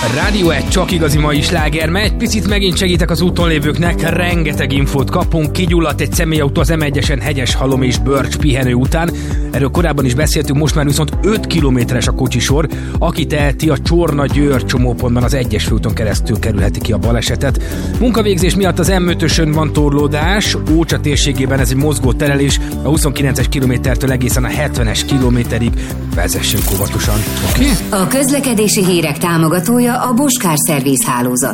Rádió egy csak igazi mai sláger, egy picit megint segítek az úton lévőknek, rengeteg infót kapunk, kigyulladt egy személyautó az M1-esen Hegyeshalom és Börcs pihenő után. Erről korábban is beszéltünk, most már viszont 5 kilométeres a kocsisor. Aki teheti, a Csorna-Győr csomópontban az 1-es főúton keresztül kerülheti ki a balesetet. Munkavégzés miatt az M5-ösön van torlódás, Ócsa térségében ez egy mozgó terelés, a 29-es kilométertől egészen a 70-es kilométerig. Vezessünk óvatosan, oké? A közlekedési hírek támogatója a Boskár Szerviz hálózat.